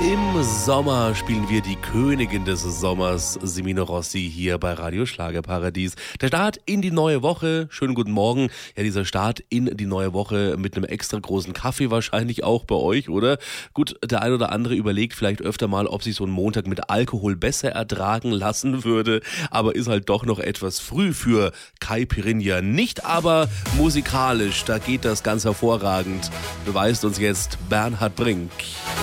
Im Sommer spielen wir die Königin des Sommers, Semino Rossi, hier bei Radio Schlagerparadies. Der Start in die neue Woche. Schönen guten Morgen. Ja, dieser Start in die neue Woche mit einem extra großen Kaffee wahrscheinlich auch bei euch, oder? Gut, der ein oder andere überlegt vielleicht öfter mal, ob sich so ein Montag mit Alkohol besser ertragen lassen würde, aber ist halt doch noch etwas früh für Caipirinha. Nicht aber musikalisch, da geht das ganz hervorragend. Beweist uns jetzt Bernhard Brink.